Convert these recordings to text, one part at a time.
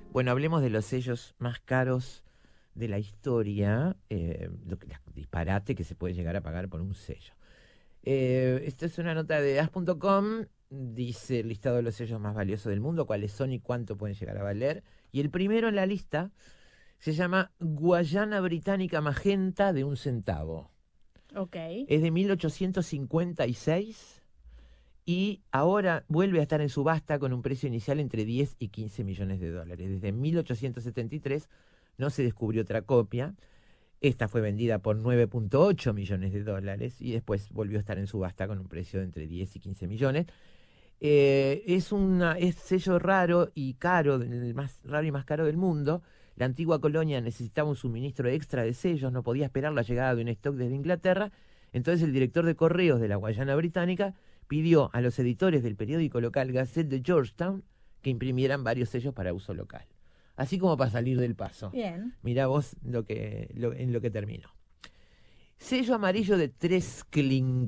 Bueno, hablemos de los sellos más caros de la historia, disparate que se puede llegar a pagar por un sello. Esta es una nota de as.com, dice el listado de los sellos más valiosos del mundo, cuáles son y cuánto pueden llegar a valer. Y el primero en la lista se llama Guayana Británica Magenta de 1 centavo. Ok. Es de 1856 y ahora vuelve a estar en subasta con un precio inicial entre 10 y 15 millones de dólares. Desde 1873 no se descubrió otra copia. Esta fue vendida por 9.8 millones de dólares y después volvió a estar en subasta con un precio de entre 10 y 15 millones. Es sello raro y caro, el más raro y más caro del mundo. La antigua colonia necesitaba un suministro extra de sellos, no podía esperar la llegada de un stock desde Inglaterra. Entonces el director de correos de la Guayana Británica pidió a los editores del periódico local Gazette de Georgetown que imprimieran varios sellos para uso local. Así como para salir del paso. Bien. Mirá vos en lo que terminó. Sello amarillo de Treskilling,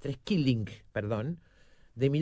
de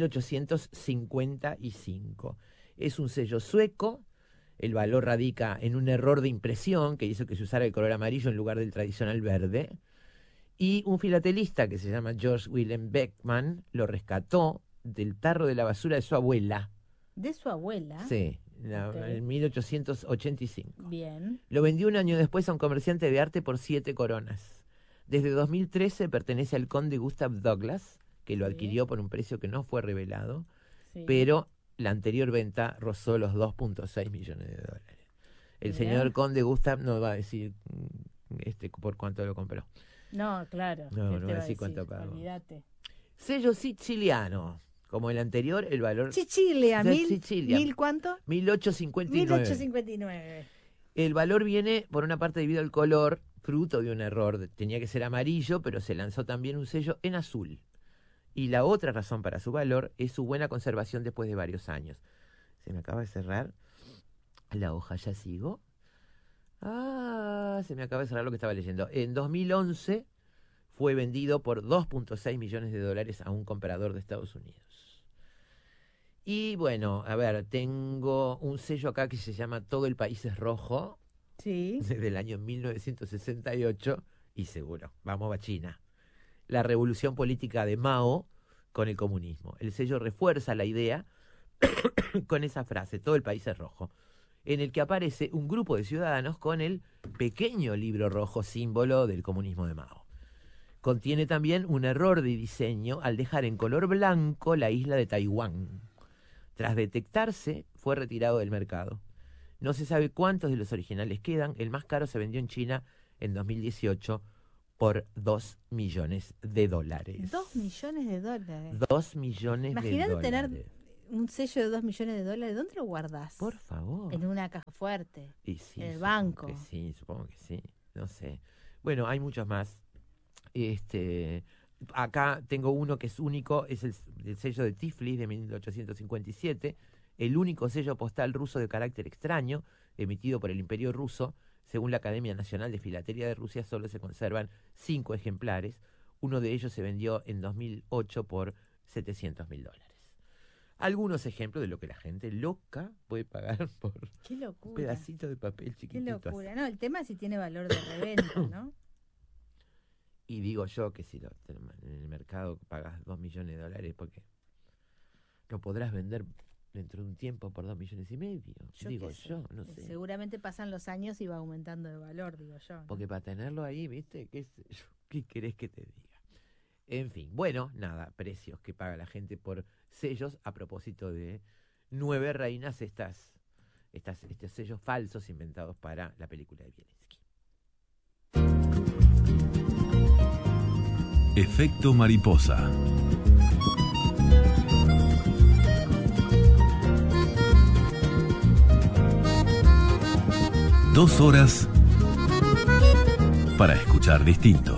1855. Es un sello sueco. El valor radica en un error de impresión que hizo que se usara el color amarillo en lugar del tradicional verde. Y un filatelista que se llama George Wilhelm Beckman lo rescató del tarro de la basura de su abuela. ¿De su abuela? Sí. En 1885. Bien. Lo vendió un año después a un comerciante de arte por 7 coronas. Desde 2013 pertenece al conde Gustav Douglas, que lo adquirió por un precio que no fue revelado, pero la anterior venta rozó los 2.6 millones de dólares. El señor conde Gustav no va a decir por cuánto lo compró. No, claro. No va a decir cuánto pagó. Olvídate. Sello siciliano. Como el anterior, el valor... Sicilia, ¿mil cuánto? 1859. 1859. El valor viene, por una parte, debido al color, fruto de un error. Tenía que ser amarillo, pero se lanzó también un sello en azul. Y la otra razón para su valor es su buena conservación después de varios años. Se me acaba de cerrar la hoja, ¿ya sigo? Se me acaba de cerrar lo que estaba leyendo. En 2011 fue vendido por 2.6 millones de dólares a un comprador de Estados Unidos. Y bueno, a ver, tengo un sello acá que se llama Todo el País es Rojo. Sí. Desde el año 1968. Y seguro, vamos a China. La revolución política de Mao con el comunismo. El sello refuerza la idea con esa frase, todo el país es rojo, en el que aparece un grupo de ciudadanos con el pequeño libro rojo, símbolo del comunismo de Mao. Contiene también un error de diseño al dejar en color blanco la isla de Taiwán. Tras detectarse, fue retirado del mercado. No se sabe cuántos de los originales quedan. El más caro se vendió en China en 2018 por 2 millones de dólares. 2 millones de dólares. 2 millones de dólares. Imagínate tener un sello de 2 millones de dólares. ¿Dónde lo guardás? Por favor. En una caja fuerte. Y sí, en el banco. Supongo que sí. No sé. Bueno, hay muchos más. Acá tengo uno que es único, es el sello de Tiflis de 1857, el único sello postal ruso de carácter extraño, emitido por el Imperio Ruso. Según la Academia Nacional de Filatelia de Rusia, solo se conservan 5 ejemplares. Uno de ellos se vendió en 2008 por $700.000. Algunos ejemplos de lo que la gente loca puede pagar por un pedacito de papel chiquitito. Qué locura. No, el tema es si tiene valor de reventa, ¿no? Y digo yo que si en el mercado pagas 2 millones de dólares, porque lo podrás vender dentro de un tiempo por 2 millones y medio. Yo, no sé. Seguramente pasan los años y va aumentando de valor, digo yo, ¿no? Porque para tenerlo ahí, ¿viste? ¿Qué querés que te diga? En fin, bueno, nada, precios que paga la gente por sellos. A propósito de 9 reinas, estos sellos falsos inventados para la película de Bielinski. Efecto mariposa. Dos horas para escuchar distinto.